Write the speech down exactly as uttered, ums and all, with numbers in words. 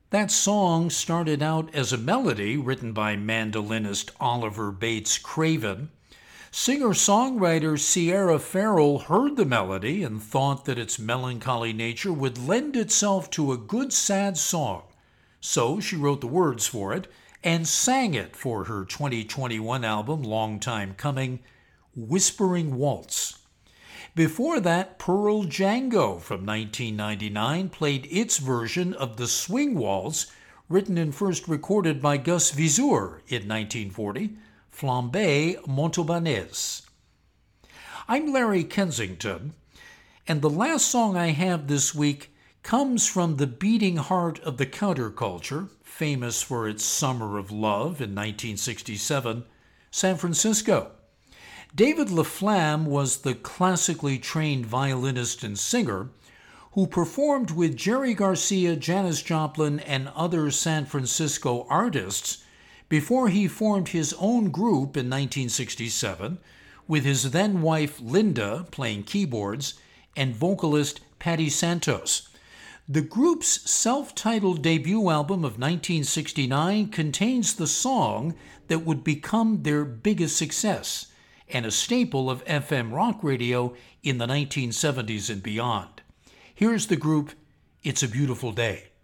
That song started out as a melody written by mandolinist Oliver Bates Craven. Singer-songwriter Sierra Farrell heard the melody and thought that its melancholy nature would lend itself to a good sad song. So she wrote the words for it and sang it for her twenty twenty-one album, Long Time Coming, Whispering Waltz. Before that, Pearl Django from nineteen ninety-nine played its version of the Swing Waltz, written and first recorded by Gus Viseur in nineteen forty, Flambée Montaubanese. I'm Larry Kensington, and the last song I have this week comes from the beating heart of the counterculture, famous for its Summer of Love in nineteen sixty-seven, San Francisco. David LaFlamme was the classically trained violinist and singer who performed with Jerry Garcia, Janis Joplin, and other San Francisco artists before he formed his own group in nineteen sixty-seven with his then-wife Linda playing keyboards and vocalist Patti Santos. The group's self-titled debut album of nineteen sixty-nine contains the song that would become their biggest success and a staple of F M rock radio in the nineteen seventies and beyond. Here's the group, It's a Beautiful Day.